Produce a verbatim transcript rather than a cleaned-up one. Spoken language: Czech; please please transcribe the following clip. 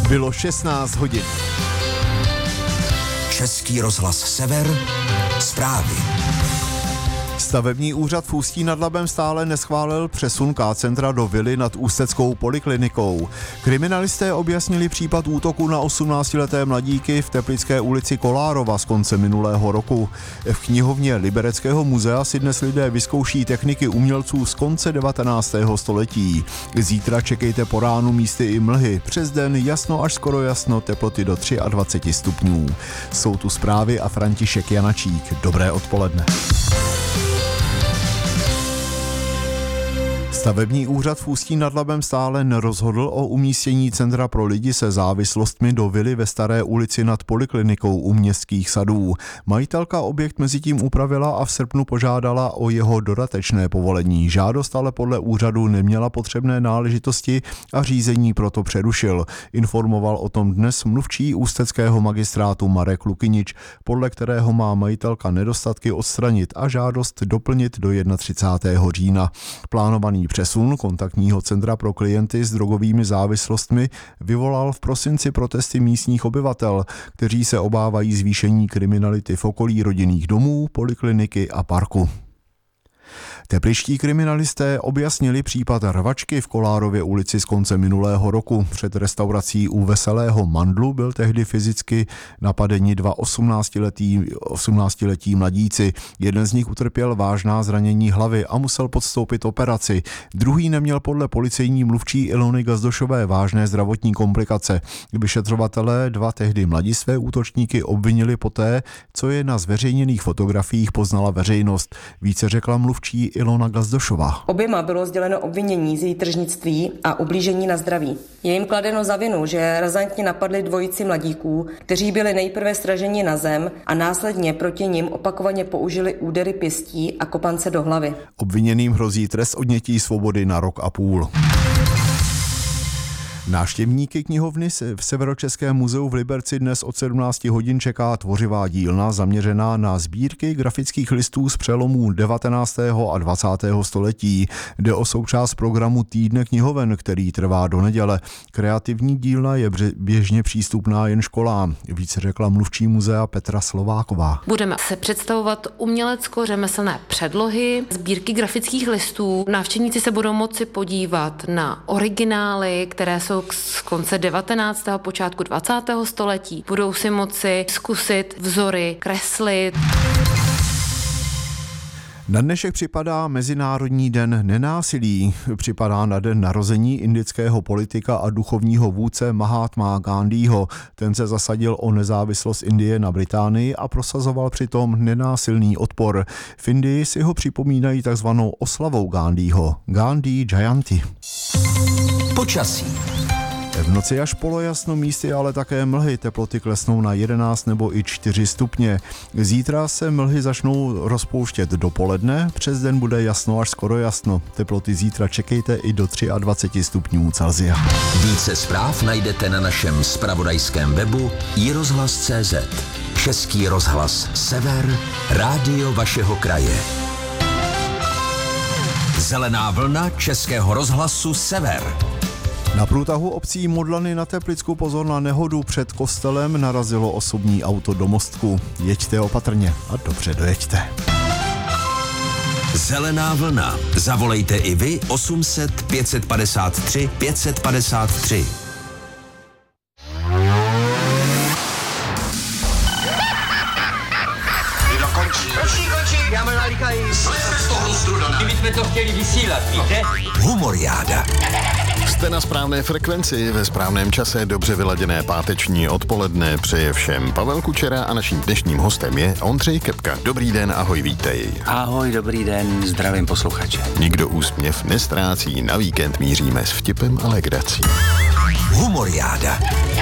Bylo šestnáct hodin. Český rozhlas Sever, zprávy. Stavební úřad v Ústí nad Labem stále neschválil přesun K-centra do vily nad Ústeckou poliklinikou. Kriminalisté objasnili případ útoku na osmnáctileté mladíky v Teplické ulici Kolárova z konce minulého roku. V knihovně Libereckého muzea si dnes lidé vyzkouší techniky umělců z konce devatenáctého století. Zítra čekejte po ránu místy i mlhy. Přes den jasno až skoro jasno, teploty do dvacet tři stupňů. Jsou tu zprávy a František Janačík. Dobré odpoledne. Stavební úřad v Ústí nad Labem stále nerozhodl o umístění centra pro lidi se závislostmi do vily ve Staré ulici nad poliklinikou u Městských sadů. Majitelka objekt mezitím upravila a v srpnu požádala o jeho dodatečné povolení. Žádost ale podle úřadu neměla potřebné náležitosti a řízení proto přerušil. Informoval o tom dnes mluvčí ústeckého magistrátu Marek Lukynič, podle kterého má majitelka nedostatky odstranit a žádost doplnit do třicátého prvního října. Plánovaný přesun kontaktního centra pro klienty s drogovými závislostmi vyvolal v prosinci protesty místních obyvatel, kteří se obávají zvýšení kriminality v okolí rodinných domů, polikliniky a parku. Tepličtí kriminalisté objasnili případ rvačky v Kolárově ulici z konce minulého roku. Před restaurací u Veselého Mandlu byl tehdy fyzicky napadeni dva osmnáctiletí, osmnáctiletí mladíci. Jeden z nich utrpěl vážná zranění hlavy a musel podstoupit operaci. Druhý neměl podle policejní mluvčí Ilony Gazdošové vážné zdravotní komplikace. Vyšetřovatelé dva tehdy mladistvé útočníky obvinili poté, co je na zveřejněných fotografiích poznala veřejnost. Více řekla mluvčí Ilona Gazdošová. Oběma bylo sděleno obvinění z její tržnictví a ublížení na zdraví. Je jim kladeno za vinu, že razantně napadli dvojici mladíků, kteří byli nejprve sraženi na zem a následně proti nim opakovaně použili údery pěstí a kopance do hlavy. Obviněným hrozí trest odnětí svobody na rok a půl. Návštěvníky knihovny v Severočeském muzeu v Liberci dnes od sedmnácti hodin čeká tvořivá dílna zaměřená na sbírky grafických listů z přelomů devatenáctého a dvacátého století. Jde o součást programu Týdne knihoven, který trvá do neděle. Kreativní dílna je běžně přístupná jen školám. Více řekla mluvčí muzea Petra Slováková. Budeme se představovat umělecko-řemeslné předlohy, sbírky grafických listů. Návštěvníci se budou moci podívat na originály, které jsou z konce devatenáctého počátku dvacátého století. Budou si moci zkusit vzory, kreslit. Na dnešek připadá Mezinárodní den nenásilí. Připadá na den narození indického politika a duchovního vůdce Mahátma Gandhiho. Ten se zasadil o nezávislost Indie na Británii a prosazoval přitom nenásilný odpor. V Indii si ho připomínají takzvanou oslavou Gandhiho. Gandhi Jayanti. Počasí. V noci až polojasno, místy ale také mlhy, teploty klesnou na jedenáct nebo i čtyři stupně. Zítra se mlhy začnou rozpouštět dopoledne, přes den bude jasno až skoro jasno. Teploty zítra čekejte i do dvacet tři stupňů Celsia. Více zpráv najdete na našem zpravodajském webu i rozhlas tečka cé zet. Český rozhlas Sever, rádio vašeho kraje. Zelená vlna Českého rozhlasu Sever. Na průtahu obcí Modlany na Teplicku pozor na nehodu. Před kostelem narazilo osobní auto do mostku. Jeďte opatrně a dobře dojeďte. Zelená vlna. Zavolejte i vy osm set pět set padesát tři pět set padesát tři. Končí, končí, já mám nalíkají. Jsme z toho strudané. My jsme to chtěli vysílat, víte? Humoriáda. Jste na správné frekvenci, ve správném čase, dobře vyladěné páteční odpoledne přeje všem Pavel Kučera a naším dnešním hostem je Ondřej Kepka. Dobrý den, ahoj, vítej. Ahoj, dobrý den, zdravím posluchače. Nikdo úsměv nestrácí, na víkend míříme s vtipem a legrací. Humoriáda.